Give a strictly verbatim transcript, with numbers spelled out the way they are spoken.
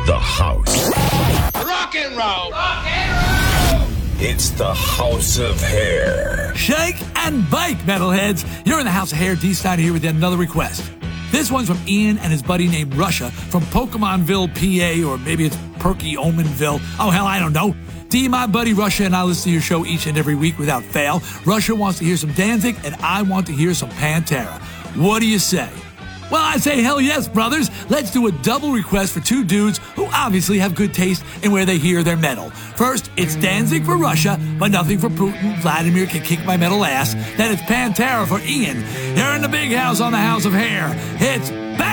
the house. Rock and roll! Rock and roll! It's the House of Hair. Shake and bake, metalheads. You're in the House of Hair. D. Snyder here with yet another request. This one's from Ian and his buddy named Russia from Pokemonville, P A, or maybe it's Perky Omenville. Oh, hell, I don't know. D, my buddy Russia and I listen to your show each and every week without fail. Russia wants to hear some Danzig, and I want to hear some Pantera. What do you say? Well, I say hell yes, brothers. Let's do a double request for two dudes who obviously have good taste in where they hear their metal. First, it's Danzig for Russia, but nothing for Putin. Vladimir can kick my metal ass. Then it's Pantera for Ian. You're in the big house on the House of Hair. It's